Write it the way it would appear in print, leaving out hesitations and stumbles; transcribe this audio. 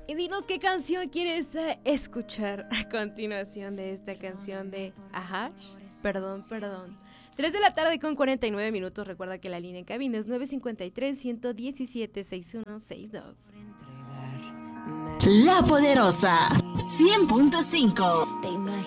Y dinos qué canción quieres escuchar a continuación de esta canción de Ahash. Perdón, perdón. 3 de la tarde con 49 minutos. Recuerda que la línea en cabina es 953-117-6162. La Poderosa 100.5.